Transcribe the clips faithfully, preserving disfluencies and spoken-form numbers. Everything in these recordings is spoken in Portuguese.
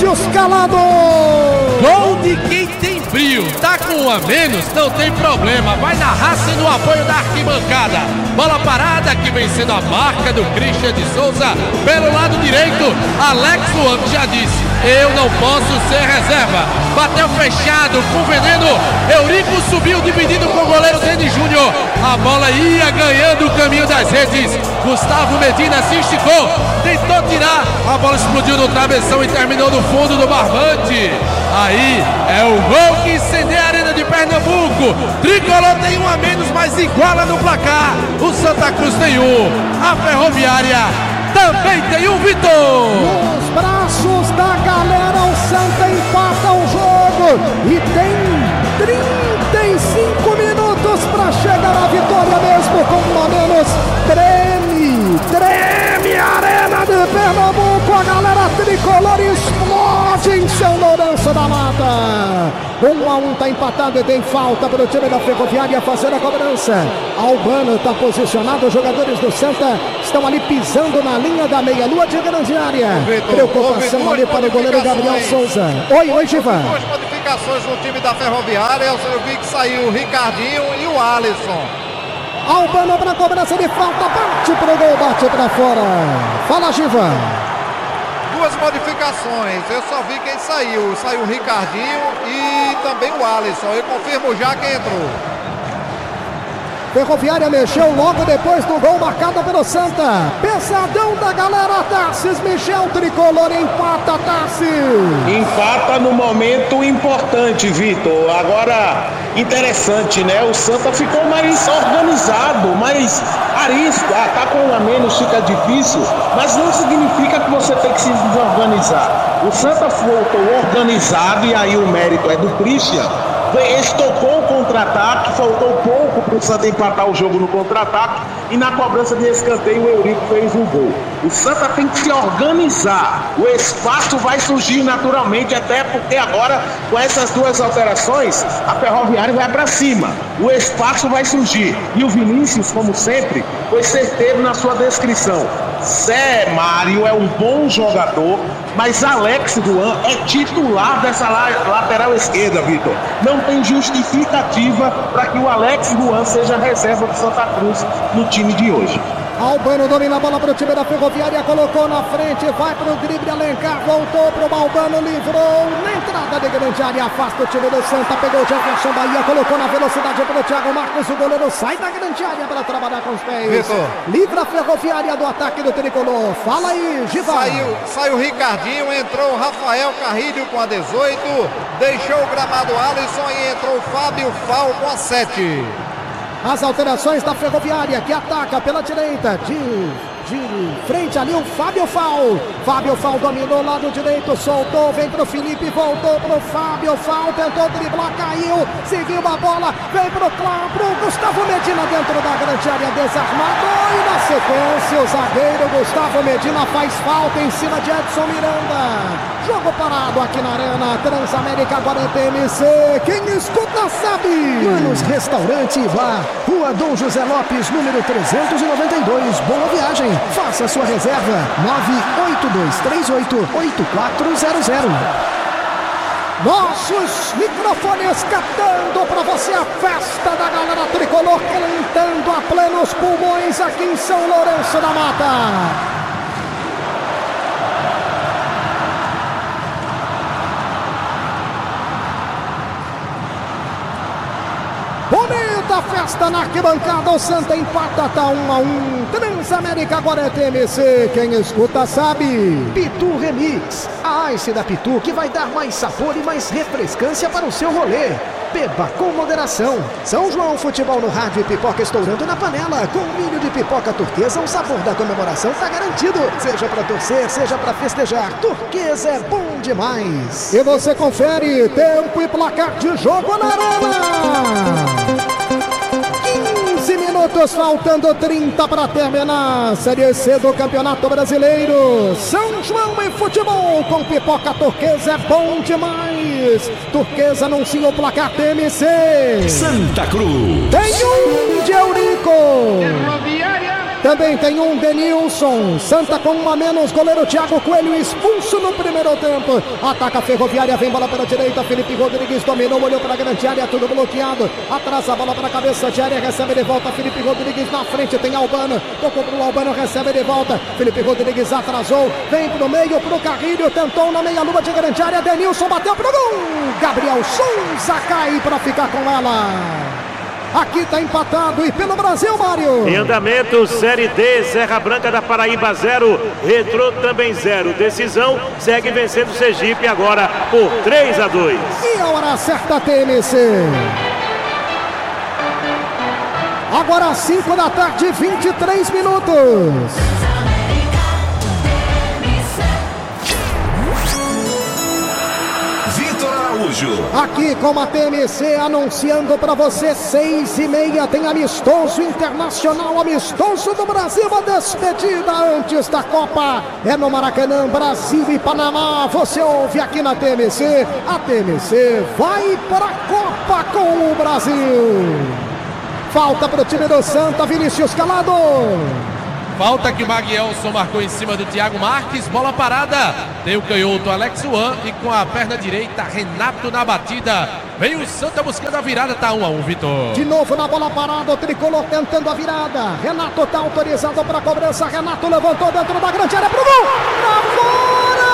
os calados! Gol de quem tem frio, tá com um a menos, não tem problema, vai na raça e no apoio da arquibancada. Bola parada que vem sendo a marca do Christian de Souza, pelo lado direito, Alex Luan já disse, eu não posso ser reserva. Bateu fechado com veneno, Eurico subiu dividindo com o goleiro Denis Júnior. A bola ia ganhando o caminho das redes, Gustavo Medina se esticou, tentou tirar, a bola explodiu no travessão e terminou no fundo do barbante. Aí é o gol que incendeia a Arena de Pernambuco. Tricolor tem um a menos, mas iguala no placar. O Santa Cruz tem um, a Ferroviária também tem um, Vitor. Nos braços da galera, o Santa empata o jogo e tem trinta e cinco minutos para chegar à vitória mesmo com um a menos. Treme, treme a Arena de Pernambuco, a galera tricolor explode em São Lourenço da Mata. Um a um tá empatado e tem falta para o time da Ferroviária fazer a cobrança. Albano está posicionado, os jogadores do Santa estão ali pisando na linha da meia-lua de grande área. Preocupação ali para o goleiro Gabriel Souza. Oi, oi, Givan. Duas modificações no time da Ferroviária, eu vi que saiu o Ricardinho e o Alisson. Albano para cobrança de falta, bate pro gol, bate para fora. Fala, Givan. Duas modificações, eu só vi quem saiu. Saiu o Ricardinho e também o Alisson. Eu confirmo já quem entrou. Ferroviária mexeu logo depois do gol marcado pelo Santa. Pesadão da galera, Tarsis Michel, tricolor empata, Tarsis. Empata no momento importante, Vitor. Agora, interessante, né? O Santa ficou mais organizado, mais arisco. Ah, tá com um a menos, fica difícil, mas não significa que você tem que se desorganizar. O Santa voltou organizado e aí o mérito é do Christian. Estocou o contra-ataque, faltou pouco para o Santa empatar o jogo no contra-ataque e na cobrança de escanteio o Eurico fez um gol. O Santa tem que se organizar, o espaço vai surgir naturalmente, até porque agora com essas duas alterações a Ferroviária vai para cima, o espaço vai surgir e o Vinícius, como sempre, foi certeiro na sua descrição. Zé Mário é um bom jogador, mas Alex Luan é titular dessa lateral esquerda, Vitor. Não tem justificativa para que o Alex Luan seja reserva do Santa Cruz no time de hoje. Albano domina a bola para o time da Ferroviária, colocou na frente, vai para o drible, Alencar, voltou para o Albano, livrou na entrada de grande área, afasta o time do Santa, pegou o Jefferson Bahia, colocou na velocidade para o Thiago Marcos, o goleiro sai da grande área para trabalhar com os pés. Vitor. Livra a Ferroviária do ataque do tricolor. Fala aí, Givan. Saiu, saiu o Ricardinho, entrou o Rafael Carrilho com a dezoito, deixou o gramado Alisson e entrou o Fábio Fal com a sete. As alterações da Ferroviária que ataca pela direita, de, de frente ali o Fábio Fal. Fábio Fal dominou lado direito, soltou, vem pro Felipe, voltou pro Fábio Fal, tentou driblar, caiu, seguiu a bola, vem pro, pro Gustavo Medina dentro da grande área, desarmado e na sequência o zagueiro Gustavo Medina faz falta em cima de Edson Miranda. Jogo parado aqui na Arena Transamérica, agora é T M C. Quem escuta sabe. Manos Restaurante e Bar, Rua Dom José Lopes, número trezentos e noventa e dois. Boa viagem. Faça sua reserva. nove oito dois três oito oito quatro zero zero. Nossos microfones captando para você a festa da galera tricolor, cantando a plenos pulmões aqui em São Lourenço da Mata. Bonita festa na arquibancada, o Santa empata, tá um a um. Transamérica agora é T M C, quem escuta sabe. Pitu Remix, a Ice da Pitu que vai dar mais sabor e mais refrescância para o seu rolê. Beba com moderação. São João Futebol no rádio e pipoca estourando na panela. Com milho de pipoca turquesa, o sabor da comemoração tá garantido. Seja pra torcer, seja pra festejar, turquesa é bom demais. E você confere tempo e placar de jogo na Arena. quinze minutos, faltando trinta para terminar. Série C do Campeonato Brasileiro. São João e Futebol com pipoca turquesa é bom demais. Turquesa anuncia o placar T M C. Santa Cruz. Tem um de Eurico. Ferroviária Também tem um Denilson. Santa com um a menos. Goleiro Thiago Coelho expulso no primeiro tempo. Ataca a Ferroviária. Vem bola pela direita. Felipe Rodrigues dominou. Olhou para a grande área. Tudo bloqueado. Atrás a bola para a cabeça de área. Recebe de volta. Felipe Rodrigues na frente. Tem Albano. Tocou para o Albano. Recebe de volta. Felipe Rodrigues atrasou. Vem para o meio. Para o Carrilho. Tentou na meia lua de grande área. Denilson bateu para o gol. Gabriel Souza cai para ficar com ela. Aqui está empatado e pelo Brasil, Mário. Em andamento, Série D, Serra Branca da Paraíba zero, Retrô também zero. Decisão, segue vencendo o Sergipe agora por três a dois. E a hora certa, T M C. Agora cinco da tarde, vinte e três minutos. Aqui com a T M C anunciando para você, seis e meia tem amistoso internacional, amistoso do Brasil, a despedida antes da Copa é no Maracanã, Brasil e Panamá. Você ouve aqui na T M C, a T M C vai para a Copa com o Brasil. Falta para o time do Santa, Vinícius Calado. Falta que o Maguielson marcou em cima do Thiago Marques. Bola parada. Tem o canhoto Alex Juan. E com a perna direita, Renato na batida. Vem o Santa buscando a virada. Tá um a um, Vitor. De novo na bola parada. O tricolor tentando a virada. Renato tá autorizado para a cobrança. Renato levantou dentro da grande área pro gol. Pra fora!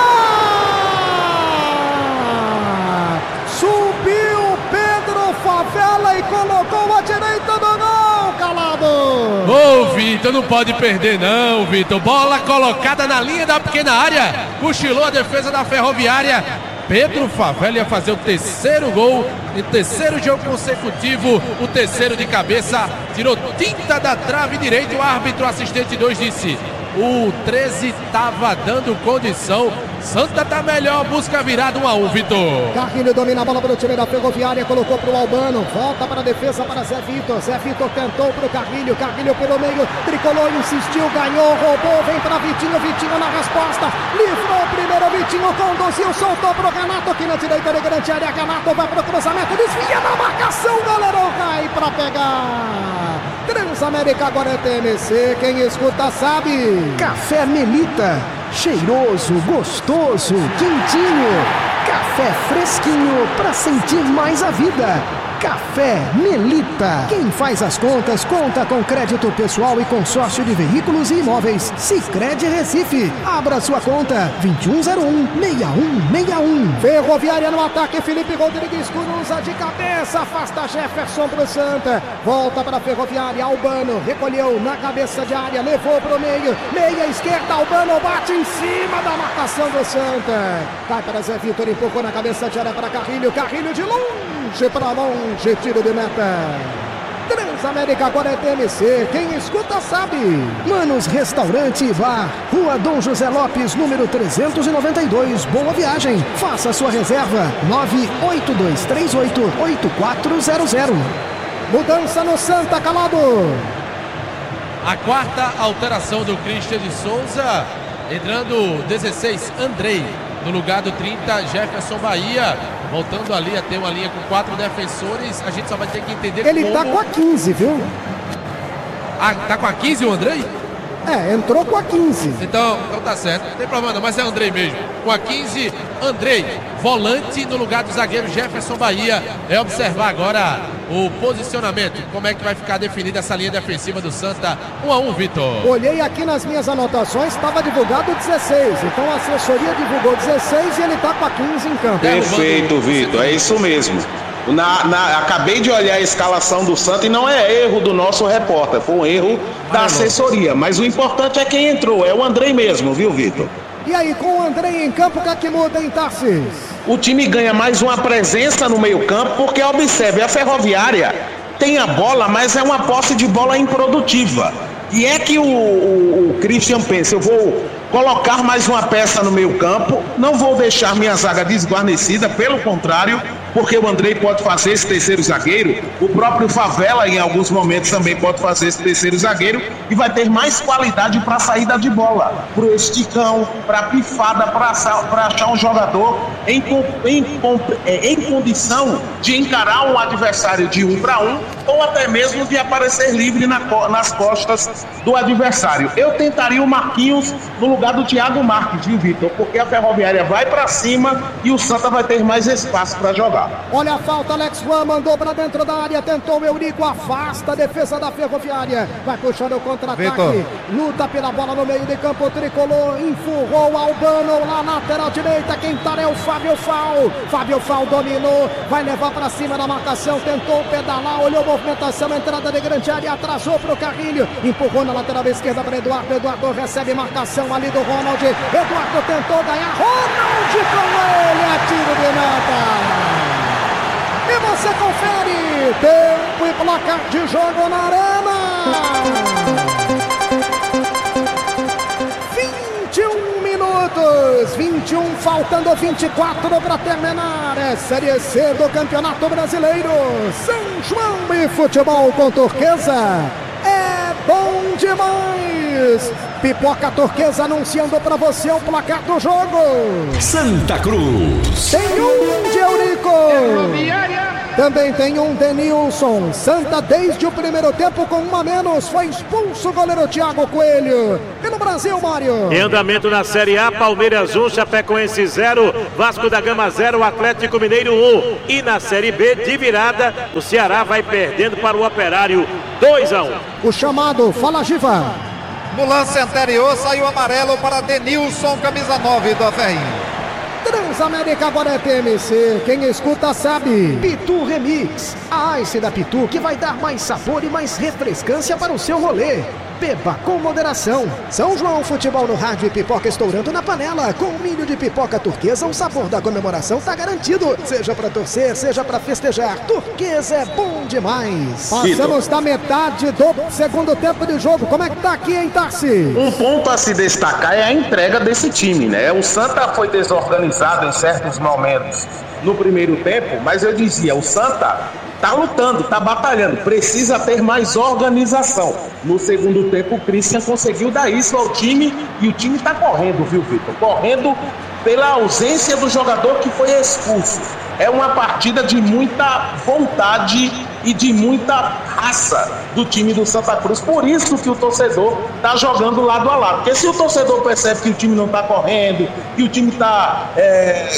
Subiu Pedro Favela e colocou a direita do gol. Calado. Ô, Vitor, não pode perder não, Vitor. Bola colocada na linha da pequena área. Cochilou a defesa da Ferroviária. Pedro Favela ia fazer o terceiro gol, o terceiro jogo consecutivo, o terceiro de cabeça. Tirou tinta da trave direita. O árbitro assistente dois disse: o treze estava dando condição. Santa tá melhor, busca a virada um a um, Vitor. Carrilho domina a bola para o time da Ferroviária, colocou para o Albano, volta para a defesa para Zé Vitor. Zé Vitor tentou para o Carrilho, Carrilho pelo meio, tricolor, insistiu, ganhou, roubou, vem para Vitinho, Vitinho na resposta, livrou o primeiro, Vitinho conduziu, soltou para o Renato aqui na direita de grande área. Renato vai para o cruzamento, desvia da marcação, goleirão cai para pegar. Transamérica agora é T M C, quem escuta sabe. Café Melita. Cheiroso, gostoso, quentinho. Café fresquinho para sentir mais a vida. Café Melita. Quem faz as contas, conta com crédito pessoal e consórcio de veículos e imóveis. Sicredi Recife. Abra sua conta. vinte e um zero um, seis um seis um. Ferroviária no ataque. Felipe Rodrigues cruza de cabeça. Afasta Jefferson pro Santa. Volta para a Ferroviária. Albano recolheu na cabeça de área. Levou pro meio. Meia esquerda. Albano bate em cima da marcação do Santa. Vai para Zé Vitor. Empurrou na cabeça de área para Carrilho. Carrilho de longe para longe. Tiro de meta. Transamérica agora é T M C. Quem escuta sabe. Manos Restaurante e Bar. Rua Dom José Lopes, número trezentos e noventa e dois. Boa viagem. Faça sua reserva. nove oito dois três oito, oito quatro zero zero. Mudança no Santa, Calado. A quarta alteração do Christian de Souza. Entrando dezesseis, Andrei. No lugar do trinta, Jefferson Bahia. Voltando ali a ter uma linha com quatro defensores. A gente só vai ter que entender Ele como... tá com a quinze, viu? Ah, tá com a quinze o Andrei? É, entrou com a quinze. Então, então tá certo, não tem problema não, mas é Andrei mesmo. Com a quinze, Andrei, volante no lugar do zagueiro Jefferson Bahia. É observar agora o posicionamento, como é que vai ficar definida essa linha defensiva do Santa. um a um, Vitor. Olhei aqui nas minhas anotações, estava divulgado dezesseis. Então a assessoria divulgou dezesseis e ele tá com a quinze em campo. Perfeito, Vitor, é isso mesmo. Na, na, acabei de olhar a escalação do Santa e não é erro do nosso repórter, foi um erro da assessoria. Mas o importante é quem entrou, é o Andrei mesmo, viu, Vitor? E aí, com o Andrei em campo, o que é que muda, hein, Tarcísio? O time ganha mais uma presença no meio-campo, porque observe, a Ferroviária tem a bola, mas é uma posse de bola improdutiva. E é que o, o, o Christian pensa, eu vou colocar mais uma peça no meio campo, não vou deixar minha zaga desguarnecida, pelo contrário, porque o Andrei pode fazer esse terceiro zagueiro, o próprio Favela em alguns momentos também pode fazer esse terceiro zagueiro e vai ter mais qualidade para a saída de bola, para o esticão, para a pifada, para achar um jogador em, em, em, em condição de encarar um adversário de um para um ou até mesmo de aparecer livre na, nas costas do adversário. Eu tentaria o Marquinhos no lugar do Thiago Marques, viu, Vitor? Porque a Ferroviária vai para cima e o Santa vai ter mais espaço para jogar. Olha a falta, Alex Juan mandou para dentro da área, tentou o Eurico, afasta a defesa da Ferroviária, vai puxando o contra-ataque, luta pela bola no meio de campo, tricolor, empurrou o Albano lá na lateral direita, quem tá é o Fábio Fal, Fábio Fal dominou, vai levar para cima da marcação, tentou pedalar, olhou a movimentação, entrada de grande área, atrasou pro Carrilho, empurrou na lateral esquerda para Eduardo, Eduardo recebe marcação ali do Ronald, Eduardo tentou ganhar, Ronald com ele, é tiro de meta. E você confere, tempo e placar de jogo na arena. vinte e um minutos, vinte e um, faltando vinte e quatro para terminar. É Série C do Campeonato Brasileiro. São João e Futebol com Turquesa. É bom demais. Pipoca Turquesa anunciando para você o placar do jogo. Santa Cruz. Tem um de Eurico. Também tem um Denilson. Santa desde o primeiro tempo com um a menos. Foi expulso o goleiro Thiago Coelho. E no Brasil, Mário? Em andamento na Série A, Palmeiras um, Chapecoense zero, Vasco da Gama zero, Atlético Mineiro um. E na Série B, de virada, o Ceará vai perdendo para o Operário dois a um. O chamado, fala Giva. No lance anterior saiu amarelo para Denilson, camisa nove do Ferrinho. Transamérica agora é T M C, quem escuta sabe. Pitu Remix, a Ice da Pitu que vai dar mais sabor e mais refrescância para o seu rolê. Beba com moderação. São João Futebol no rádio e pipoca estourando na panela. Com milho de pipoca Turquesa, o sabor da comemoração tá garantido. Seja pra torcer, seja pra festejar. Turquesa é bom demais. Passamos da metade do segundo tempo de jogo. Como é que tá aqui, hein, Tarci? Um ponto a se destacar é a entrega desse time, né? O Santa foi desorganizado em certos momentos no primeiro tempo, mas eu dizia, o Santa tá lutando, tá batalhando, precisa ter mais organização. No segundo tempo, o Christian conseguiu dar isso ao time e o time tá correndo, viu, Vitor? Correndo pela ausência do jogador que foi expulso. É uma partida de muita vontade e de muita raça do time do Santa Cruz. Por isso que o torcedor tá jogando lado a lado. Porque se o torcedor percebe que o time não tá correndo, que o time tá é,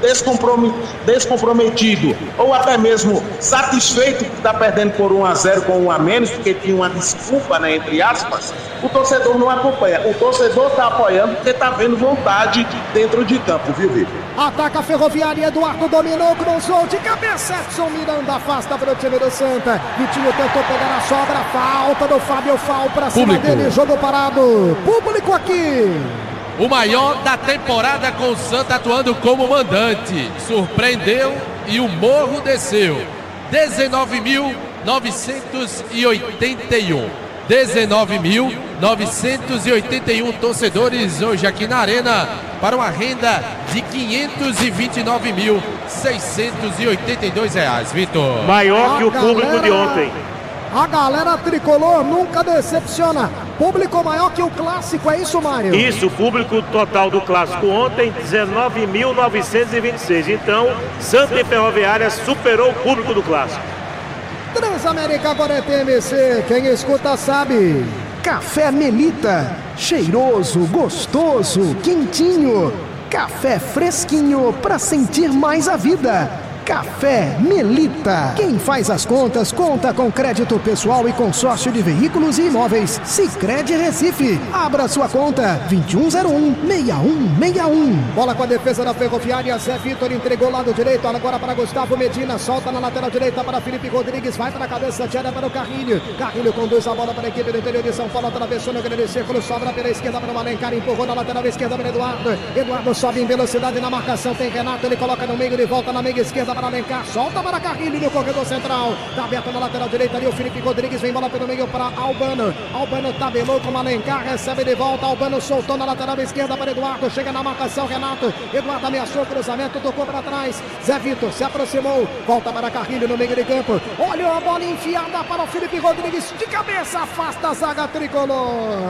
descomprometido, ou até mesmo satisfeito que tá perdendo por um a zero com um a menos, porque tinha uma desculpa, né, entre aspas, o torcedor não acompanha. O torcedor tá apoiando porque tá vendo vontade dentro de campo, viu, Vitor? Ataca a Ferroviária, Eduardo dominou, cruzou de cabeça, Edson Miranda afasta para o time do Santa. Vitinho tentou pegar a sobra, falta do Fábio Fal para cima dele, jogo parado. Público aqui. O maior da temporada com o Santa atuando como mandante. Surpreendeu e o morro desceu. dezenove mil novecentos e oitenta e um. dezenove mil novecentos e oitenta e um torcedores hoje aqui na Arena para uma renda de quinhentos e vinte e nove mil seiscentos e oitenta e dois reais, Vitor. Maior que o galera, público de ontem. A galera tricolor nunca decepciona. Público maior que o clássico, é isso, Mário? Isso, o público total do clássico ontem, dezenove mil novecentos e vinte e seis. Então, Santa e Ferroviária superou o público do clássico. Transamérica agora é T M C, quem escuta sabe. Café Melita, cheiroso, gostoso, quentinho. Café fresquinho para sentir mais a vida. Café Melita. Quem faz as contas, conta com crédito pessoal e consórcio de veículos e imóveis. Sicredi Recife. Abra sua conta. vinte e um zero um, seis um seis um. Bola com a defesa da Ferroviária. Zé Vitor entregou lado direito. Agora para Gustavo Medina. Solta na lateral direita para Felipe Rodrigues. Vai para a cabeça de área para o Carrilho. Carrilho conduz a bola para a equipe do interior de São Paulo. Atravessou no grande círculo. Sobra pela esquerda para o Alencar. Empurrou na lateral esquerda para Eduardo. Eduardo sobe em velocidade na marcação. Tem Renato. Ele coloca no meio. Ele volta na meia esquerda para Alencar, solta para Carrilho no corredor central, tá aberto na lateral direita ali o Felipe Rodrigues, vem bola pelo meio para Albano, Albano tabelou com o Alencar, recebe de volta, Albano soltou na lateral esquerda para Eduardo, chega na marcação, Renato, Eduardo ameaçou o cruzamento, tocou para trás, Zé Vitor se aproximou, volta para Carrilho no meio de campo, olha a bola enfiada para o Felipe Rodrigues, de cabeça, afasta a zaga tricolor.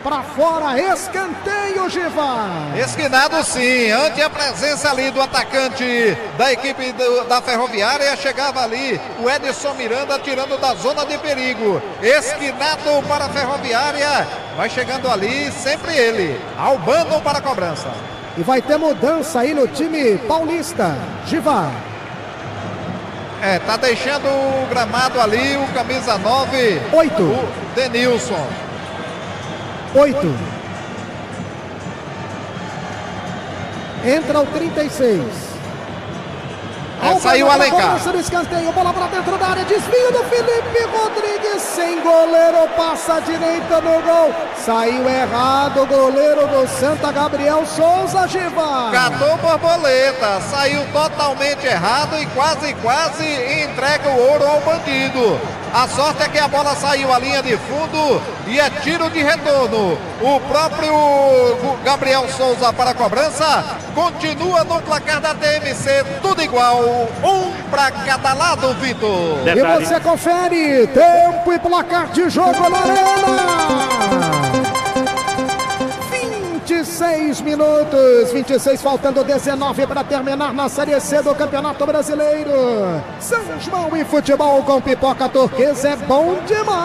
pra fora, escanteio, Giva. Esquinado sim, ante a presença ali do atacante da equipe do, da Ferroviária, chegava ali o Edson Miranda tirando da zona de perigo. Esquinado para a Ferroviária, vai chegando ali, sempre ele, Albano para a cobrança. E vai ter mudança aí no time paulista, Giva. É, tá deixando o gramado ali, o camisa nove. Oito. O Denilson. Oito. Entra o trinta e seis. É, saiu o Alencar. Escanteio, bola pra dentro da área, desvio do Felipe Rodrigues, sem goleiro, passa a direita no gol. Saiu errado o goleiro do Santa, Gabriel Souza, Giva. Catou borboleta, saiu totalmente errado e quase, quase entrega o ouro ao bandido. A sorte é que a bola saiu à linha de fundo e é tiro de retorno. O próprio Gabriel Souza para a cobrança. Continua no placar da T M C, tudo igual. Um para cada lado, Vitor. E você confere tempo e placar de jogo na arena. vinte e seis minutos, vinte e seis, faltando dezenove para terminar na Série C do Campeonato Brasileiro. São João e futebol com pipoca turquesa é bom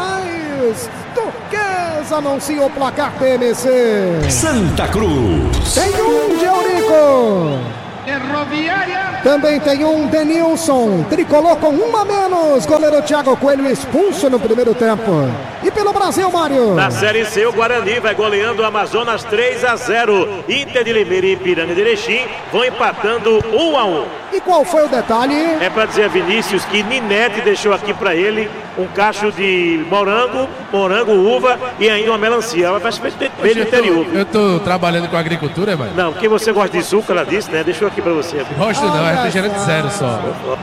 demais. Turquesa anuncia o placar T M C. Santa Cruz. Tem um de Eurico. Ferroviária. Também tem um Denilson, tricolor com um a menos. Goleiro Thiago Coelho expulso no primeiro tempo. E pelo Brasil, Mário. Na Série C, o Guarani vai goleando o Amazonas três a zero. Inter de Limeira e Ipiranga de Erechim vão empatando um a um. E qual foi o detalhe? É para dizer a Vinícius que Ninete deixou aqui para ele um cacho de morango, morango, uva e ainda uma melancia. Ela vai ver no interior. Eu tô trabalhando com agricultura, mano. Não, porque você gosta de suco, ela disse, né? Deixou aqui para você. Gosto não, é refrigerante zero só.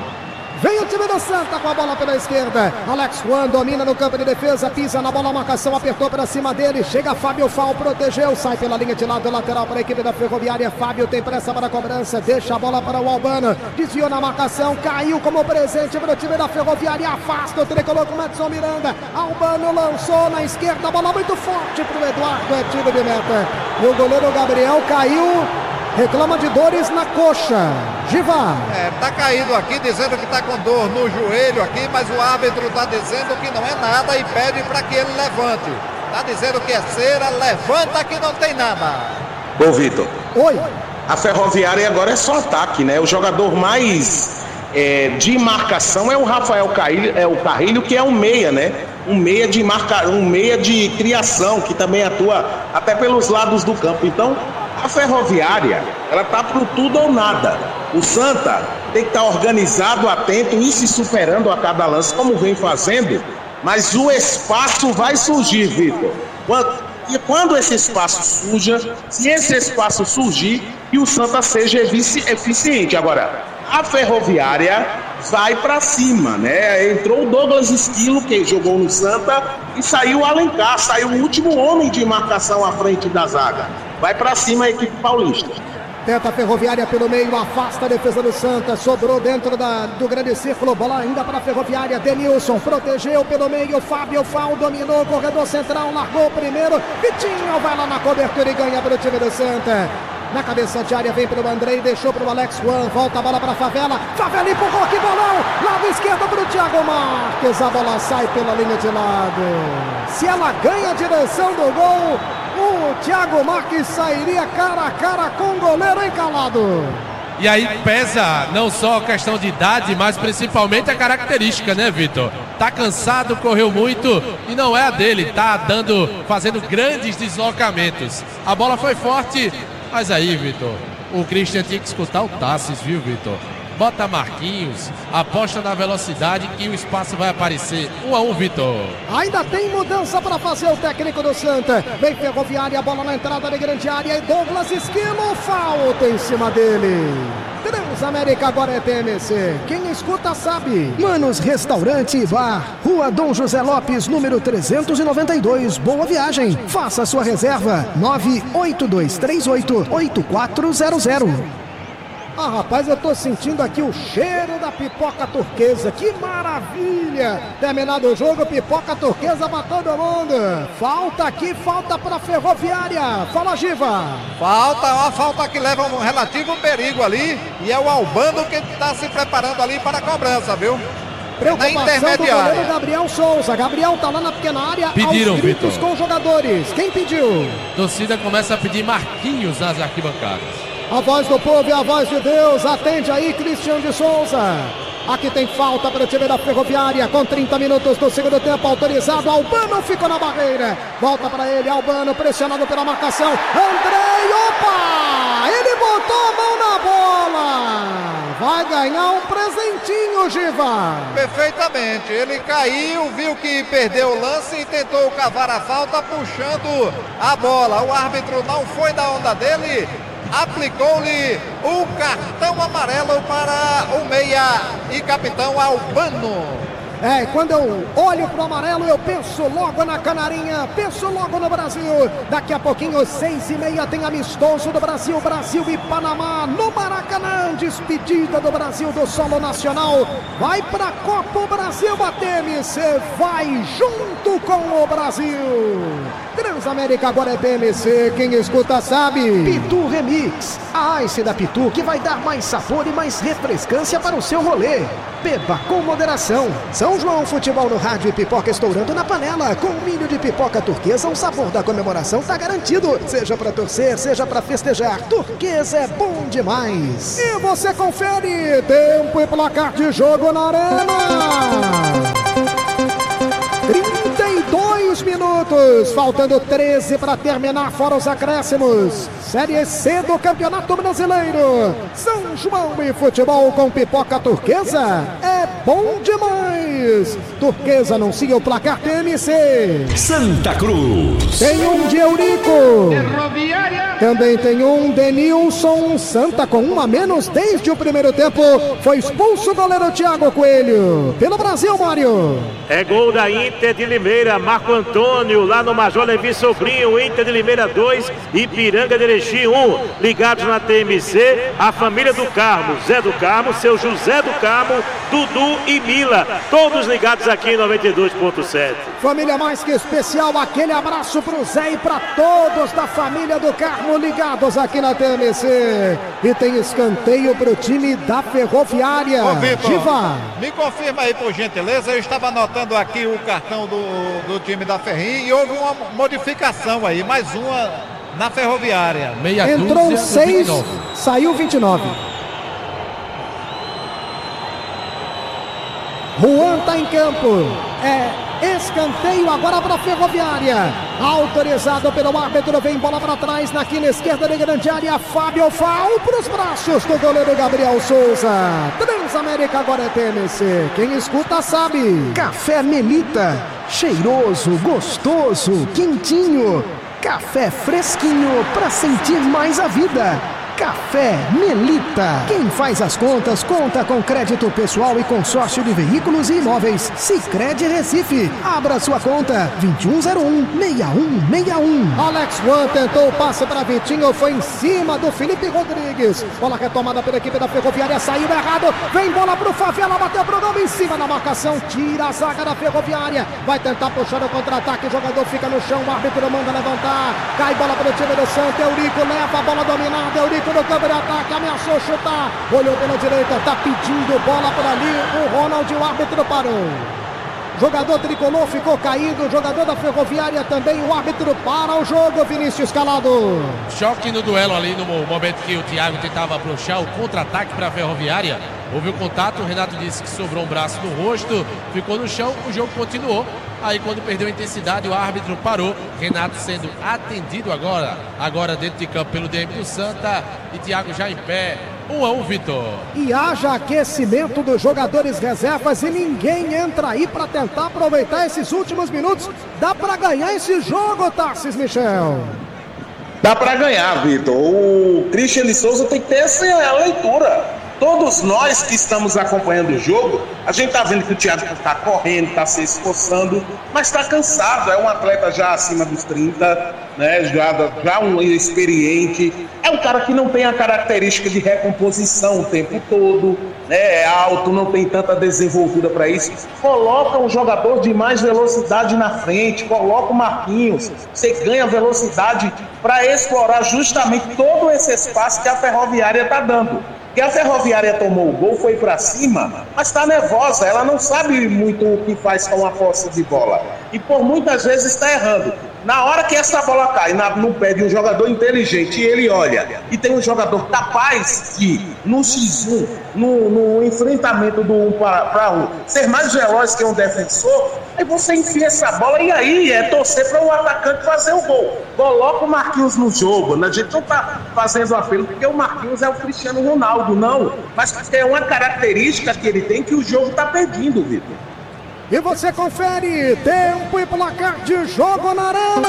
Vem o time do Santa com a bola pela esquerda. Alex Juan domina no campo de defesa, pisa na bola, a marcação apertou para cima dele. Chega Fábio Fal, protegeu, sai pela linha de lado lateral para a equipe da Ferroviária. Fábio tem pressa para a cobrança, deixa a bola para o Albano. Desviou na marcação, caiu como presente para o time da Ferroviária. Afasta o tricolor com o Edson Miranda. Albano lançou na esquerda, a bola muito forte para o Eduardo, é tiro de meta. E o goleiro Gabriel caiu. Reclama de dores na coxa. Giva. É, tá caído aqui, dizendo que tá com dor no joelho aqui, mas o árbitro tá dizendo que não é nada e pede para que ele levante. Tá dizendo que é cera, levanta que não tem nada. Ô, Vitor. Oi. A Ferroviária agora é só ataque, né? O jogador mais é, de marcação é o Rafael Carrilho, é o Carrilho, que é um meia, né? Um meia de marca, um meia de criação, que também atua até pelos lados do campo. Então, a Ferroviária, ela tá pro tudo ou nada. O Santa tem que estar organizado, atento e se superando a cada lance, como vem fazendo, mas o espaço vai surgir, Vitor. Quando, e quando esse espaço surja, se esse espaço surgir, que o Santa seja efici- eficiente. Agora, a Ferroviária vai para cima, né? Entrou o Douglas Esquilo, que jogou no Santa, e saiu o Alencar, saiu o último homem de marcação à frente da zaga. Vai para cima a equipe paulista. Tenta a Ferroviária pelo meio, afasta a defesa do Santa, sobrou dentro da, do grande círculo, bola ainda para a Ferroviária. Denilson protegeu pelo meio, Fábio Fal dominou, corredor central, largou o primeiro, Vitinho vai lá na cobertura e ganha para o time do Santa. Na cabeça de área vem pelo Andrei, deixou para o Alex Juan, volta a bola para a Favela, Favela empurrou, que bolão, lado esquerdo para o Thiago Marques, a bola sai pela linha de lado. Se ela ganha a direção do gol, o Thiago Marques sairia cara a cara com o goleiro encalado. E aí pesa não só a questão de idade, mas principalmente a característica, né, Vitor? Tá cansado, correu muito e não é a dele, tá dando, fazendo grandes deslocamentos. A bola foi forte, mas aí, Vitor, o Christian tinha que escutar o Tassis, viu, Vitor? Bota Marquinhos, aposta na velocidade que o espaço vai aparecer. Um a um, Vitor. Ainda tem mudança para fazer o técnico do Santa. Vem Ferroviária, a bola na entrada da grande área e Douglas Esquilo, falta em cima dele. Transamérica agora é T M C. Quem escuta sabe. Manos Restaurante e Bar, Rua Dom José Lopes, número trezentos e noventa e dois. Boa viagem. Faça sua reserva. nove oito dois três oito oito quatro zero zero. Ah, rapaz, eu tô sentindo aqui o cheiro da pipoca turquesa. Que maravilha! Terminado o jogo, pipoca turquesa pra todo mundo. Falta aqui, falta pra Ferroviária. Fala, Giva. Falta, uma falta que leva um relativo perigo ali. E é o Albano que tá se preparando ali para a cobrança, viu? Preocupação do goleiro Gabriel Souza. Gabriel tá lá na pequena área. Pediram, aos gritos Vitor. com os jogadores. Quem pediu? A torcida começa a pedir Marquinhos nas arquibancadas. A voz do povo e a voz de Deus. Atende aí, Cristiano de Souza. Aqui tem falta para o time da Ferroviária. Com trinta minutos do segundo tempo autorizado. Albano ficou na barreira. Volta para ele. Albano pressionado pela marcação. Andrei, opa! Ele botou a mão na bola. Vai ganhar um presentinho, Giva. Perfeitamente. Ele caiu, viu que perdeu o lance e tentou cavar a falta puxando a bola. O árbitro não foi da onda dele. Aplicou-lhe o cartão amarelo para o meia e capitão Albano. É, quando eu olho pro amarelo, eu penso logo na Canarinha, penso logo no Brasil. Daqui a pouquinho, seis e meia, tem amistoso do Brasil, Brasil e Panamá, no Maracanã. Despedida do Brasil do solo nacional. Vai pra Copa o Brasil, a T M C vai junto com o Brasil. Transamérica agora é P M C, quem escuta sabe. Pitu Remix, a Ice da Pitu que vai dar mais sabor e mais refrescância para o seu rolê. Beba com moderação. São João Futebol no rádio e pipoca estourando na panela. Com milho de pipoca turquesa, o sabor da comemoração tá garantido. Seja pra torcer, seja pra festejar, turquesa é bom demais. E você confere tempo e placar de jogo na arena. trinta e dois minutos, faltando treze para terminar, fora os acréscimos. Série C do Campeonato Brasileiro. São João e Futebol com pipoca turquesa é bom demais. Turquesa anuncia o placar T M C. Santa Cruz. Tem um de Eurico. Também tem um Denilson. Santa com um a menos desde o primeiro tempo. Foi expulso o goleiro Thiago Coelho. Pelo Brasil, Mário. É gol da Inter de Limeira, Marco Antônio, lá no Major Levi Sobrinho, Inter de Limeira dois, Ipiranga de Erechim um. Ligados na T M C, a família do Carmo, Zé do Carmo, seu José do Carmo, Dudu e Mila, todos ligados aqui em noventa e dois ponto sete. Família mais que especial, aquele abraço pro Zé e pra todos da família do Carmo ligados aqui na T M C. E tem escanteio pro time da Ferroviária. Ô, Vitor, Giva, me confirma aí por gentileza, eu estava anotando aqui o cartão do, do time da Ferrinha e houve uma modificação aí, mais uma na Ferroviária. Meia entrou dúzia, seis, vinte e nove. saiu vinte e nove. Juan tá em campo. É escanteio agora para a Ferroviária. Autorizado pelo árbitro, vem bola para trás na quina esquerda de grande área. Fábio Fal para os braços do goleiro Gabriel Souza. Transamérica agora é T M C. Quem escuta sabe. Café Melita, cheiroso, gostoso, quentinho. Café fresquinho para sentir mais a vida. Café Melita. Quem faz as contas, conta com crédito pessoal e consórcio de veículos e imóveis. Sicredi Recife. Abra sua conta. vinte e um zero um, seis um seis um. Alex Juan tentou o passe para Vitinho, foi em cima do Felipe Rodrigues. Bola retomada pela equipe da Ferroviária, saiu errado. Vem bola pro Favela, bateu pro gol em cima da marcação. Tira a zaga da Ferroviária. Vai tentar puxar o contra-ataque, o jogador fica no chão, o árbitro manda levantar. Cai bola pro time do Santos, Eurico leva a bola dominada, Eurico no campo de ataque, ameaçou chutar, olhou pela direita, tá pedindo bola por ali, o Ronald, o árbitro parou. Jogador tricolor ficou caído, jogador da Ferroviária também, o árbitro para o jogo, Vinícius Calado. Choque no duelo ali no momento que o Thiago tentava puxar o contra-ataque para a Ferroviária. Houve o contato, o Renato disse que sobrou um braço no rosto, ficou no chão, o jogo continuou. Aí quando perdeu a intensidade, o árbitro parou. Renato sendo atendido agora, agora dentro de campo pelo D M do Santa. E Thiago já em pé, um a um, Vitor. E haja aquecimento dos jogadores reservas e ninguém entra aí para tentar aproveitar esses últimos minutos. Dá para ganhar esse jogo, Tarcísio Michel? Dá para ganhar, Vitor. O Cristiano de Souza tem que ter essa leitura. Todos nós que estamos acompanhando o jogo, a gente está vendo que o Thiago está correndo, está se esforçando, mas está cansado. É um atleta já acima dos trinta, né? já, já um experiente. É um cara que não tem a característica de recomposição o tempo todo, né? É alto, não tem tanta desenvoltura para isso. Coloca um jogador de mais velocidade na frente, coloca o Marquinhos. Você ganha velocidade para explorar justamente todo esse espaço que a Ferroviária está dando. Que a Ferroviária tomou o gol, foi para cima, mas está nervosa, ela não sabe muito o que faz com a posse de bola. E por muitas vezes está errando. Na hora que essa bola cai na, no pé de um jogador inteligente e ele olha, e tem um jogador capaz de, no xis um, no, no enfrentamento do um para um, ser mais veloz que um defensor, aí você enfia essa bola e aí é torcer para o atacante fazer o gol. Coloca o Marquinhos no jogo. A gente não está fazendo apelo porque o Marquinhos é o Cristiano Ronaldo, não. Mas porque é uma característica que ele tem que o jogo está pedindo, Vitor. E você confere tempo e placar de jogo na Arena.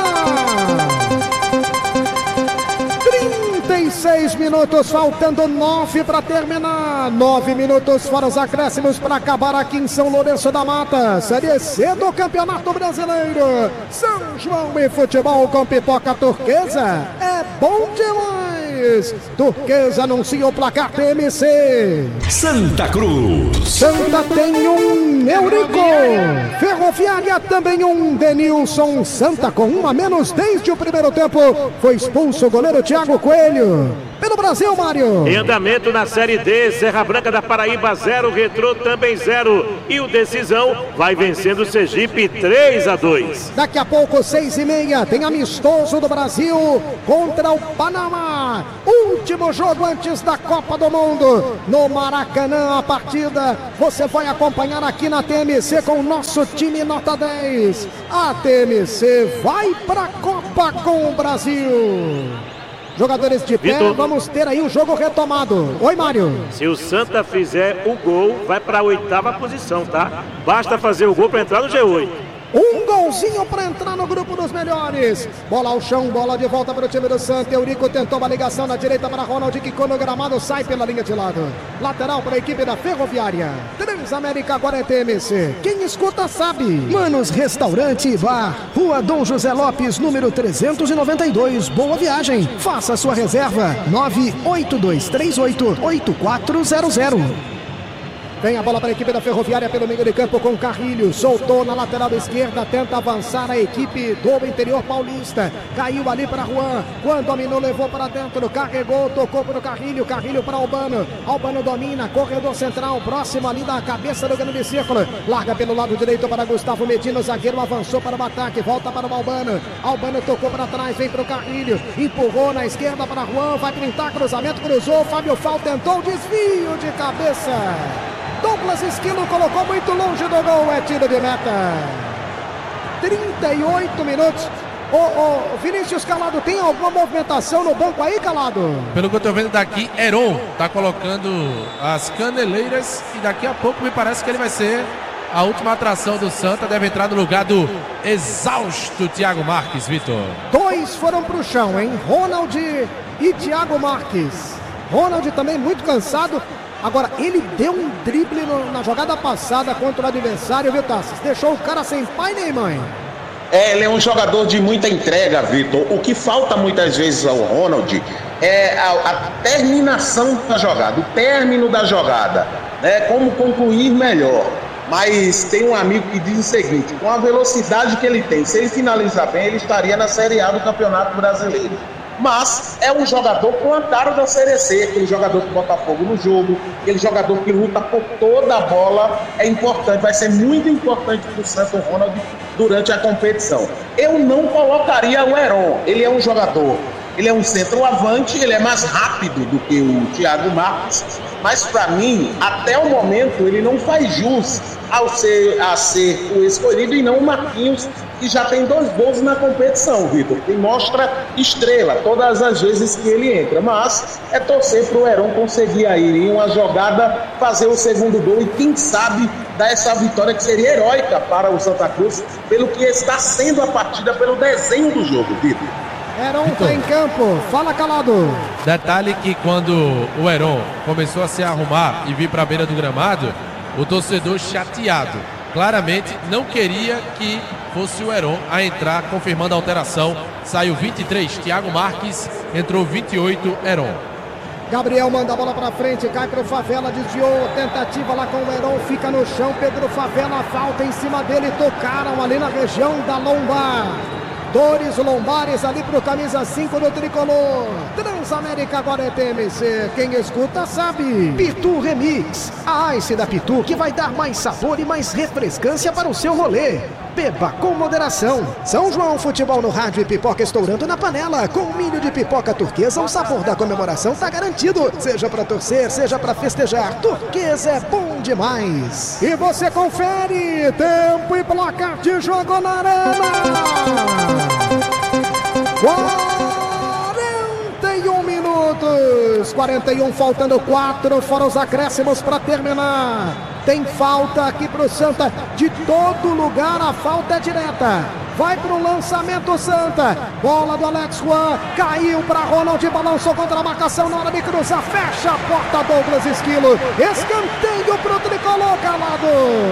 trinta e seis minutos, faltando nove para terminar. nove minutos fora os acréscimos para acabar aqui em São Lourenço da Mata. Série C do Campeonato Brasileiro. São João e futebol com pipoca turquesa. É bom demais. Turquesa anuncia o placar T M C. Santa Cruz. Santa tem um Eurico. Ferroviária também um Denilson. Santa com um a menos desde o primeiro tempo. Foi expulso o goleiro Thiago Coelho. Pelo Brasil, Mário. Em andamento na Série D, Serra Branca da Paraíba zero, Retrô também zero. E o Decisão vai vencendo o Sergipe três a dois. Daqui a pouco, seis e meia, tem amistoso do Brasil contra o Panamá. Último jogo antes da Copa do Mundo. No Maracanã, a partida você vai acompanhar aqui na T M C com o nosso time nota dez. A T M C vai para a Copa com o Brasil. Jogadores de pé, Vitor, vamos ter aí um jogo retomado. Oi, Mário. Se o Santa fizer o gol, vai para a oitava posição, tá? Basta fazer o gol para entrar no G oito. Um golzinho para entrar no grupo dos melhores. Bola ao chão, bola de volta para o time do Santa. Eurico tentou uma ligação na direita para Ronald, que no gramado sai pela linha de lado. Lateral para a equipe da Ferroviária. Transamérica agora é T M C. Quem escuta sabe. Manos Restaurante e Bar. Rua Dom José Lopes, número trezentos e noventa e dois. Boa viagem. Faça sua reserva. nove oito dois três oito oito quatro zero zero. Vem a bola para a equipe da Ferroviária pelo meio de campo com Carrilho. Soltou na lateral esquerda. Tenta avançar a equipe do interior paulista. Caiu ali para Juan. Juan dominou, levou para dentro. Carregou, tocou para o Carrilho. Carrilho para Albano. Albano domina. Corredor central. Próximo ali da cabeça do grande círculo. Larga pelo lado direito para Gustavo Medina. O zagueiro avançou para o ataque. Volta para o Albano. Albano tocou para trás. Vem para o Carrilho. Empurrou na esquerda para Juan. Vai pintar cruzamento. Cruzou. Fábio Fal tentou. Desvio de cabeça. Douglas Esquilo colocou muito longe do gol, é tiro de meta. trinta e oito minutos. Ô, ô, Vinícius Calado, tem alguma movimentação no banco aí, Calado? Pelo que eu tô vendo daqui, Heron tá colocando as caneleiras e daqui a pouco me parece que ele vai ser a última atração do Santa. Deve entrar no lugar do exausto Thiago Marques, Vitor. Dois foram pro chão, hein? Ronald e Thiago Marques. Ronald também muito cansado. Agora, ele deu um drible no, na jogada passada contra o adversário, viu, Tassis? Deixou o cara sem pai nem mãe. É, ele é um jogador de muita entrega, Vitor. O que falta muitas vezes ao Ronald é a, a terminação da jogada, o término da jogada, né? Como concluir melhor. Mas tem um amigo que diz o seguinte: com a velocidade que ele tem, se ele finalizar bem, ele estaria na Série A do Campeonato Brasileiro. Mas é um jogador com a cara da Série C, aquele jogador que bota fogo no jogo, aquele jogador que luta por toda a bola. É importante, vai ser muito importante para o Santos Ronald durante a competição. Eu não colocaria o Heron, ele é um jogador, ele é um centroavante, ele é mais rápido do que o Thiago Marques, mas para mim, até o momento, ele não faz jus ao ser, a ser o escolhido e não o Marquinhos, que já tem dois gols na competição, Vitor, que mostra estrela todas as vezes que ele entra, mas é torcer para o Heron conseguir aí em uma jogada fazer o segundo gol e quem sabe dar essa vitória que seria heróica para o Santa Cruz, pelo que está sendo a partida, pelo desenho do jogo, Vitor. Heron está em campo. Fala, Calado. Detalhe que quando o Heron começou a se arrumar e vir para a beira do gramado, o torcedor chateado, claramente não queria que fosse o Heron a entrar, confirmando a alteração. Saiu vinte e três, Thiago Marques, entrou vinte e oito, Heron. Gabriel manda a bola pra frente, cai pro Favela, desviou, tentativa lá com o Heron, fica no chão, Pedro Favela, falta em cima dele, tocaram ali na região da lombar. Dores lombares ali pro camisa cinco do tricolor. Transamérica agora é T M C, quem escuta sabe. Pitu Remix, a Ice da Pitu que vai dar mais sabor e mais refrescância para o seu rolê. Beba com moderação. São João Futebol no rádio e pipoca estourando na panela. Com milho de pipoca turquesa, o sabor da comemoração tá garantido. Seja pra torcer, seja pra festejar, turquesa é bom demais. E você confere tempo e placar de jogo na arena. quarenta e um minutos. quarenta e um, faltando quatro, fora os acréscimos para terminar. Tem falta aqui pro Santa, de todo lugar a falta é direta. Vai pro lançamento Santa, bola do Alex Juan, caiu para Ronald, balançou contra a marcação na hora de cruzar, fecha a porta Douglas Esquilo, escanteio pro tricolor, Calado.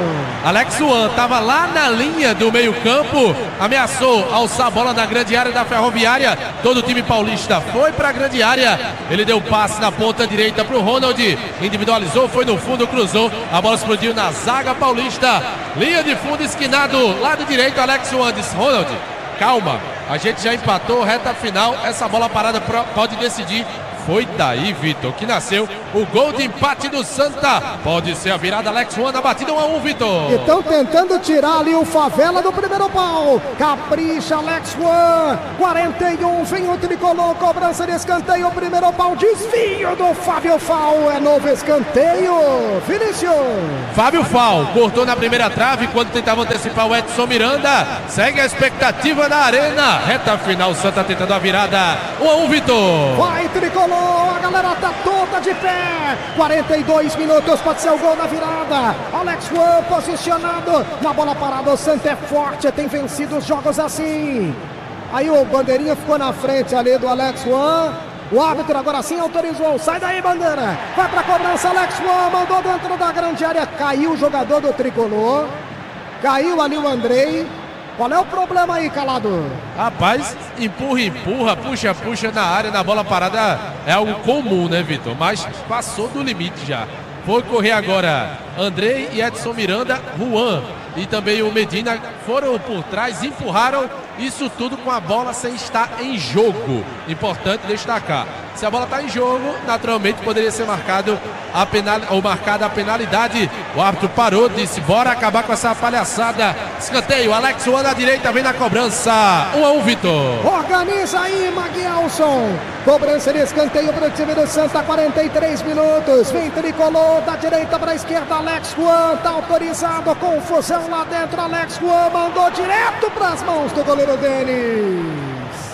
Alex Juan estava lá na linha do meio campo, ameaçou alçar a bola na grande área da Ferroviária, todo o time paulista foi para a grande área, ele deu passe na ponta direita pro Ronald, individualizou, foi no fundo, cruzou, a bola explodiu na zaga paulista, linha de fundo, esquinado, lado direito, Alex Juan disse: Ronald, calma, a gente já empatou, reta final, essa bola parada pode decidir. Foi daí, Vitor, que nasceu o gol de empate do Santa. Pode ser a virada, Alex Juan na batida, um a um, Vitor. Estão tentando tirar ali o Favela do primeiro pau. Capricha, Alex Juan. quarenta e um, vem o tricolor, cobrança de escanteio, primeiro pau, desvio do Fábio Fal. É novo escanteio, Vinícius. Fábio Fal cortou na primeira trave quando tentava antecipar o Edson Miranda. Segue a expectativa na arena. Reta final, o Santa tentando a virada. um a um, Vitor. Vai, tricolor. A galera tá toda de pé. quarenta e dois minutos, pode ser o gol da virada. Alex Juan posicionado na bola parada. O Santa é forte, tem vencido os jogos assim. Aí o Bandeirinha ficou na frente ali do Alex Juan. O árbitro agora sim autorizou. Sai daí, Bandeira. Vai pra cobrança, Alex Juan. Mandou dentro da grande área. Caiu o jogador do tricolor. Caiu ali o Andrei. Qual é o problema aí, Calado? Rapaz, empurra, empurra, puxa, puxa na área, na bola parada é algo comum, né, Vitor? Mas passou do limite já. Foi correr agora Andrei e Edson Miranda, Juan e também o Medina foram por trás, empurraram isso tudo com a bola sem estar em jogo. Importante destacar. Se a bola está em jogo, naturalmente poderia ser marcado a penal, ou marcada a penalidade. O árbitro parou, disse: bora acabar com essa palhaçada. Escanteio, Alex Juan na direita, vem na cobrança. um a um, Vitor. Organiza aí, Maguielson. Cobrança de escanteio para o time do Santa, quarenta e três minutos. Vem tricolor da direita para a esquerda, Alex Juan. Está autorizado, confusão lá dentro. Alex Juan mandou direto para as mãos do goleiro Denis.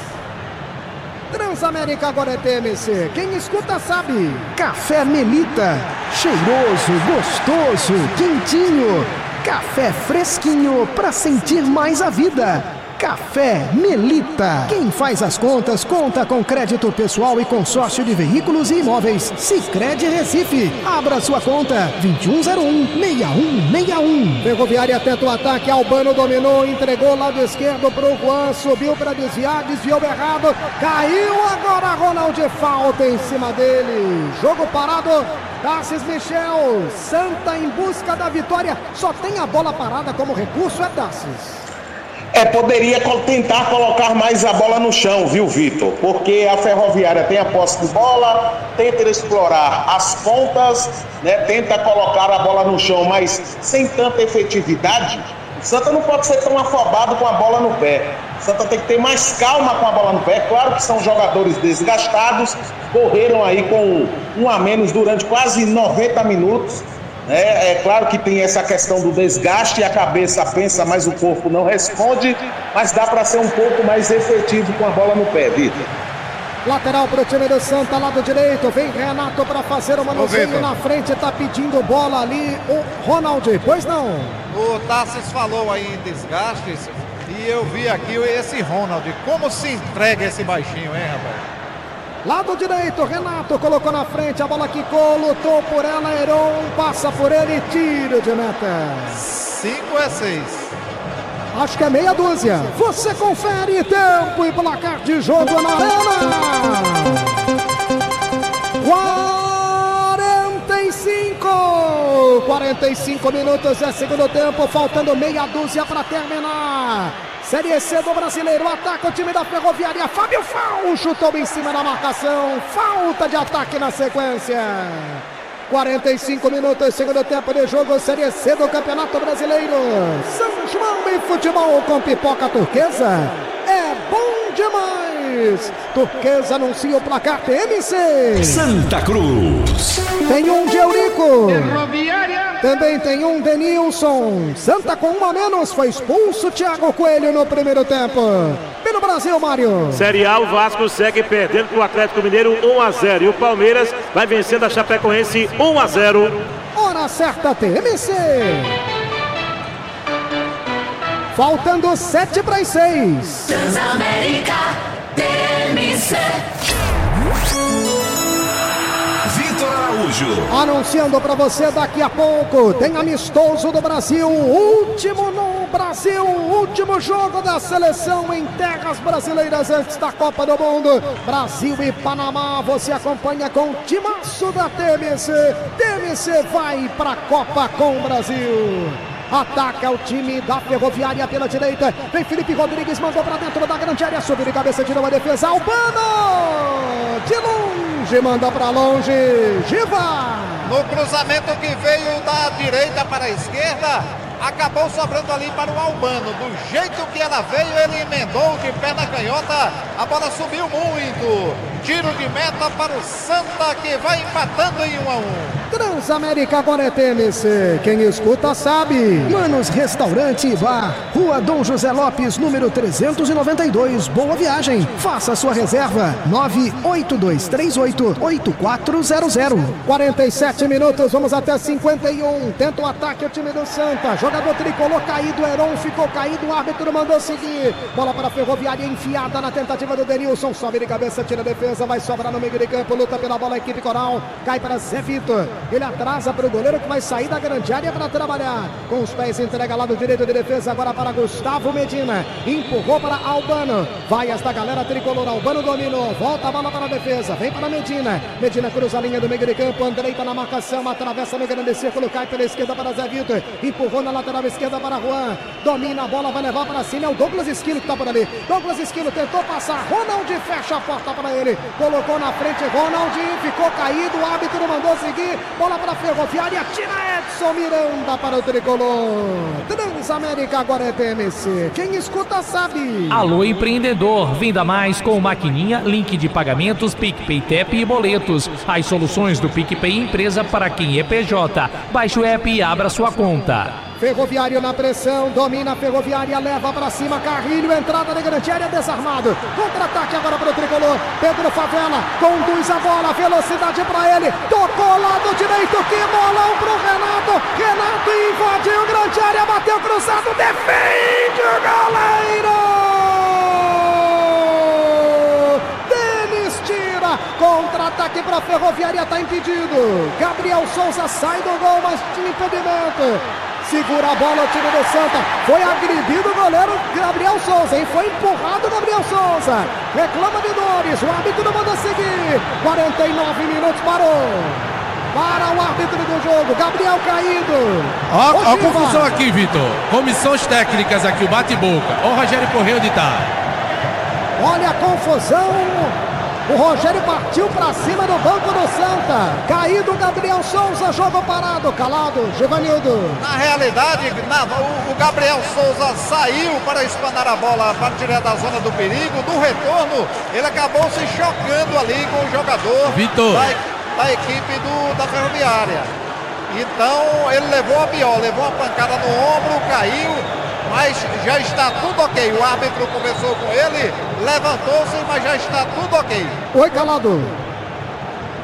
Transamérica agora é T M C, quem escuta sabe. Café Melita, cheiroso, gostoso, quentinho. Café fresquinho para sentir mais a vida. Café Melita. Quem faz as contas, conta com crédito pessoal e consórcio de veículos e imóveis. Sicredi Recife. Abra sua conta. vinte e um zero um, seis um seis um. Ferroviária tenta o ataque. Albano dominou, entregou lado esquerdo pro Juan. Subiu para desviar, desviou errado. Caiu agora Ronald. Falta em cima dele. Jogo parado. Dassis Michel. Santa em busca da vitória. Só tem a bola parada como recurso, é Dassis. É, poderia tentar colocar mais a bola no chão, viu, Vitor? Porque a Ferroviária tem a posse de bola, tenta explorar as pontas, né? Tenta colocar a bola no chão, mas sem tanta efetividade. O Santa não pode ser tão afobado com a bola no pé. O Santa tem que ter mais calma com a bola no pé. Claro que são jogadores desgastados, correram aí com um a menos durante quase noventa minutos. É, é claro que tem essa questão do desgaste, a cabeça pensa, mas o corpo não responde, mas dá para ser um pouco mais efetivo com a bola no pé, Vitor. Lateral para o time do Santa, lado direito, vem Renato para fazer o manuseio na frente, tá pedindo bola ali o Ronald, pois não? O Tassis falou aí em desgastes, E eu vi aqui esse Ronald, como se entrega esse baixinho, hein, rapaz? Lado direito, Renato colocou na frente, a bola quicou, lutou por ela, Heron passa por ele, tiro de meta. cinco a seis. Acho que é meia dúzia. Você confere tempo e placar de jogo na arena. quarenta e cinco. quarenta e cinco minutos é segundo tempo, faltando meia dúzia para terminar. Série C do Brasileiro, ataca o time da Ferroviária. Fábio Fal chutou em cima da marcação. Falta de ataque na sequência. quarenta e cinco minutos, segundo tempo de jogo, Série C do Campeonato Brasileiro. São João em futebol com pipoca turquesa. É bom demais. Turquesa anuncia o placar T M C. Santa Cruz. Tem um de Eurico. Também tem um Denilson. Santa com um a menos, foi expulso Thiago Coelho no primeiro tempo. Pelo Brasil, Mário. Série A, o Vasco segue perdendo para o Atlético Mineiro um a zero. E o Palmeiras vai vencendo a Chapecoense um a zero. Hora certa, T M C. Faltando sete para as seis. Transamérica, T M C. Vitor Araújo. Anunciando para você daqui a pouco, tem amistoso do Brasil, último no Brasil, último jogo da seleção em terras brasileiras antes da Copa do Mundo. Brasil e Panamá, você acompanha com o timaço da T M C. T M C vai para a Copa com o Brasil. Ataca o time da Ferroviária pela direita. Vem Felipe Rodrigues, mandou para dentro da grande área. Subiu de cabeça, tirou a defesa. Albano! De longe, manda para longe. Giva! No cruzamento que veio da direita para a esquerda, acabou sobrando ali para o Albano. Do jeito que ela veio, ele emendou de pé na canhota. A bola subiu muito. Tiro de meta para o Santa, que vai empatando em um a um. Transamérica agora é T M C. Quem escuta sabe. Manos Restaurante e Bar. Rua Dom José Lopes, número trezentos e noventa e dois. Boa viagem. Faça sua reserva. nove oito dois três oito oito quatro zero zero. quarenta e sete minutos, vamos até cinquenta e um. Tenta o ataque o time do Santa. Jogador tricolor caído, Heron ficou caído. O árbitro mandou seguir. Bola para a Ferroviária enfiada na tentativa do Denilson. Sobe de cabeça, tira a defesa. Vai sobrar no meio de campo, luta pela bola a equipe Coral, cai para Zé Vitor, ele atrasa para o goleiro que vai sair da grande área para trabalhar, com os pés entrega lado direito de defesa, agora para Gustavo Medina, empurrou para Albano, vai esta galera tricolor, Albano dominou, volta a bola para a defesa, vem para Medina, Medina cruza a linha do meio de campo, Andrei está na marcação, atravessa no grande círculo, cai pela esquerda para Zé Vitor, empurrou na lateral esquerda para Juan, domina a bola, vai levar para cima, é o Douglas Esquilo que está por ali, Douglas Esquilo tentou passar, Ronald fecha a porta para ele, colocou na frente Ronald, ficou caído, o árbitro mandou seguir, bola para a Ferroviária, tira Edson Miranda para o tricolor. Transamérica agora é T M C, quem escuta sabe. Alô empreendedor, venda mais com maquininha, link de pagamentos, PicPay, T E P e boletos. As soluções do PicPay empresa para quem é P J. Baixe o app e abra sua conta. Ferroviário na pressão, domina a Ferroviária, leva para cima, Carrilho, entrada de grande área, desarmado, contra-ataque agora para o tricolor, Pedro Favela, conduz a bola, velocidade para ele, tocou lado direito, que bolão para o Renato, Renato invadiu grande área, bateu cruzado, defende o goleiro! Denis tira, contra-ataque para a Ferroviária, está impedido, Gabriel Souza sai do gol, mas tinha impedimento. Segura a bola o time do Santa. Foi agredido o goleiro Gabriel Souza, hein? Foi empurrado o Gabriel Souza. Reclama de dores. O árbitro manda seguir. quarenta e nove minutos, parou. Para o árbitro do jogo. Gabriel caído. Ó a confusão aqui, Vitor. Comissões técnicas aqui, o bate-boca. Ó o Rogério Correia onde tá. Olha a confusão. O Rogério partiu para cima do banco do Santa. Caído Gabriel Souza, jogo parado, calado, Givanildo. Na realidade, na, o, o Gabriel Souza saiu para espanar a bola para tirar da zona do perigo. No retorno, ele acabou se chocando ali com o jogador Vitor. Da, da equipe do, da Ferroviária. Então, ele levou a pior, levou uma pancada no ombro, caiu. Mas já está tudo ok. O árbitro conversou com ele, levantou-se, mas já está tudo ok. Oi, calado.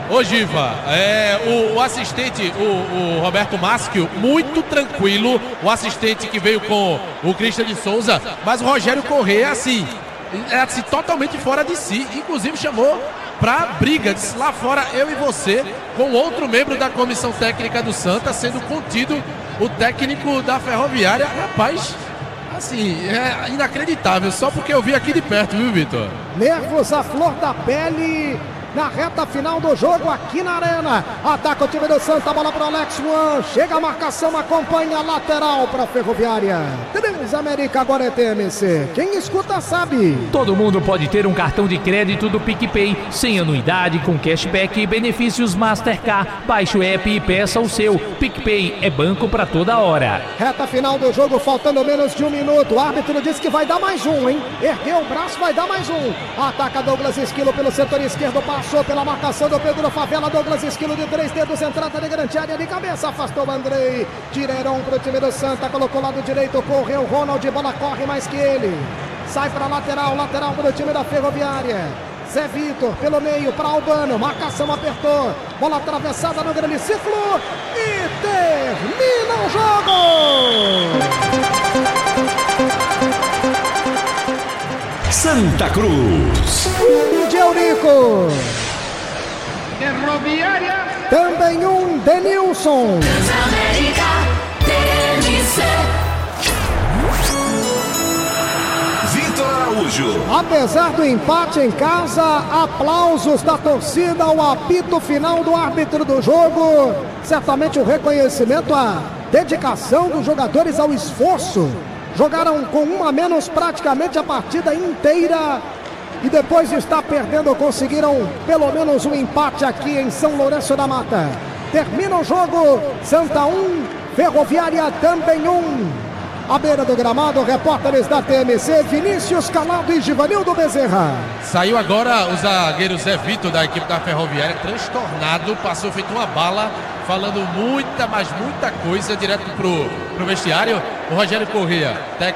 Ô Giva, é, o, o assistente, o, o Roberto Maschio, muito tranquilo, o assistente que veio com o Christian de Souza, mas o Rogério Corrêa, assim, é assim, totalmente fora de si, inclusive chamou pra briga, disse lá fora eu e você, com outro membro da comissão técnica do Santa, sendo contido o técnico da Ferroviária. Rapaz, assim, é inacreditável, só porque eu vi aqui de perto, viu, Vitor? Nervos à flor da pele na reta final do jogo aqui na Arena. Ataca o time do Santa, bola para Alex Juan. Chega a marcação, acompanha a lateral para a Ferroviária. Transamérica, agora é T M C. Quem escuta sabe. Todo mundo pode ter um cartão de crédito do PicPay, sem anuidade, com cashback e benefícios Mastercard. Baixe o app e peça o seu. PicPay é banco para toda hora. Reta final do jogo, faltando menos de um minuto. O árbitro disse que vai dar mais um, hein? Ergueu o braço, vai dar mais um. Ataca Douglas Esquilo pelo setor esquerdo, passou pela marcação do Pedro Favela. Douglas Esquilo de três dedos, entrada de grande área de cabeça, afastou o Andrei. Tirarão pro time do Santa, colocou lado direito, correu Ronald, bola corre mais que ele. Sai pra lateral, lateral pro time da Ferroviária. Zé Vitor pelo meio para Albano, marcação apertou, bola atravessada no grande círculo e termina o jogo! Santa Cruz. Um de Eurico. Ferroviária. Também um Denilson. Transamérica, T M C. Vitor Araújo. Apesar do empate em casa, aplausos da torcida ao apito final do árbitro do jogo. Certamente o reconhecimento à dedicação dos jogadores ao esforço. Jogaram com um a menos praticamente a partida inteira. E depois de estar perdendo, conseguiram pelo menos um empate aqui em São Lourenço da Mata. Termina o jogo, Santa um, Ferroviária também um. À beira do gramado, repórteres da T M C, Vinícius Calado e Givanildo Bezerra. Saiu agora o zagueiro Zé Vitor da equipe da Ferroviária, transtornado, passou feito uma bala, falando muita, mas muita coisa direto pro, pro vestiário. O Rogério Corrêa, técnico